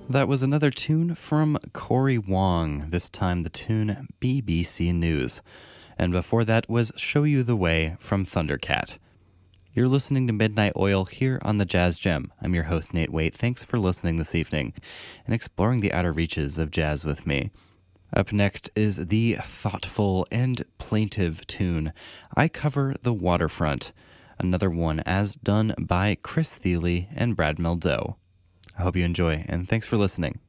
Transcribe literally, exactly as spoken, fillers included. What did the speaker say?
That was another tune from Corey Wong, this time the tune B B C News. And before that was Show You the Way from Thundercat. You're listening to Midnight Oil here on the Jazz Gem. I'm your host, Nate Waite. Thanks for listening this evening and exploring the outer reaches of jazz with me. Up next is the thoughtful and plaintive tune, I Cover the Waterfront, another one as done by Chris Thile and Brad Meldo. I hope you enjoy, and thanks for listening.